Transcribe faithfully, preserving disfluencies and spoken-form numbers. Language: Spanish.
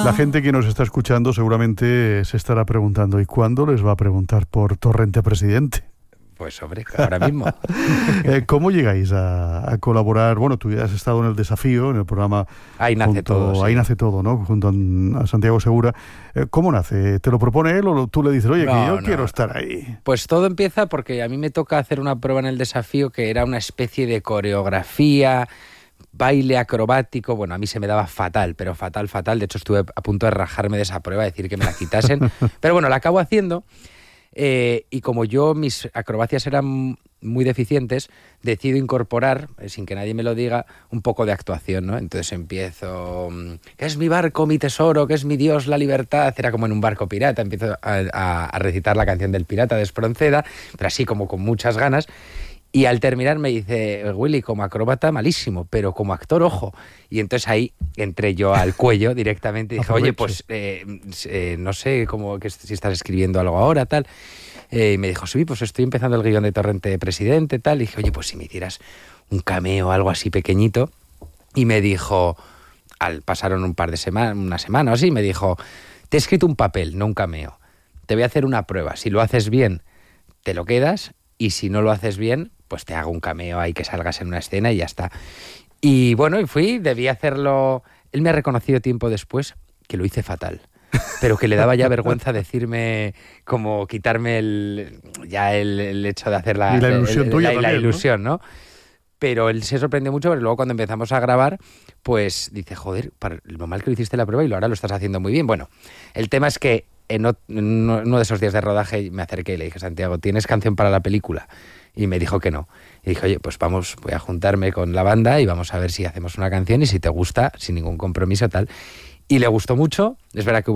La gente que nos está escuchando seguramente se estará preguntando, ¿y cuándo les va a preguntar por Torrente Presidente? Pues hombre, ahora mismo. eh, ¿Cómo llegáis a, a colaborar? Bueno, tú ya has estado en el Desafío, en el programa... Ahí nace junto, todo. Sí. Ahí nace todo, ¿no? Junto a, a Santiago Segura. Eh, ¿Cómo nace? ¿Te lo propone él o tú le dices, oye, no, que yo no. quiero estar ahí? Pues todo empieza porque a mí me toca hacer una prueba en el Desafío que era una especie de coreografía, baile acrobático. Bueno, a mí se me daba fatal, pero fatal, fatal. De hecho, estuve a punto de rajarme de esa prueba, decir que me la quitasen. Pero bueno, la acabo haciendo. Eh, y como yo, mis acrobacias eran muy deficientes, decido incorporar, eh, sin que nadie me lo diga, un poco de actuación, ¿no? Entonces empiezo, que es mi barco, mi tesoro, que es mi Dios, la libertad. Era como en un barco pirata, empiezo a, a, a recitar la canción del pirata de Espronceda, pero así como con muchas ganas. Y al terminar me dice, Willy, como acróbata malísimo, pero como actor, ojo. Y entonces ahí entré yo al cuello directamente y dije, Aproveche. oye, pues eh, eh, no sé cómo, que si estás escribiendo algo ahora, tal. Eh, y me dijo, sí, pues estoy empezando el guión de Torrente Presidente, tal. Y dije, oye, pues si me hicieras un cameo, algo así pequeñito. Y me dijo, al pasaron un par de semanas, una semana o así, me dijo, te he escrito un papel, no un cameo. Te voy a hacer una prueba. Si lo haces bien, te lo quedas. Y si no lo haces bien, pues te hago un cameo ahí que salgas en una escena y ya está. Y bueno, y fui, debí hacerlo... Él me ha reconocido tiempo después que lo hice fatal, pero que le daba ya vergüenza decirme, como quitarme el ya el, el hecho de hacer la, y la ilusión el, tuya la, también, la ilusión, ¿no? ¿no? Pero él se sorprendió mucho, pero luego cuando empezamos a grabar, pues dice, joder, para lo mal que lo hiciste la prueba y ahora lo estás haciendo muy bien. Bueno, el tema es que en uno de esos días de rodaje me acerqué y le dije, Santiago, ¿tienes canción para la película? Y me dijo que no. Y dije, oye, pues vamos, voy a juntarme con la banda y vamos a ver si hacemos una canción y si te gusta, sin ningún compromiso, tal. Y le gustó mucho. Es verdad que